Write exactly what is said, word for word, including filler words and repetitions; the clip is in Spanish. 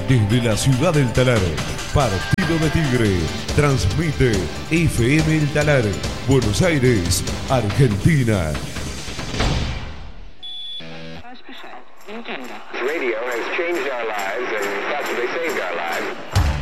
Desde la ciudad del Talar, Partido de Tigre, transmite F M El Talar, Buenos Aires, Argentina. Radio has changed our lives and possibly saved our lives.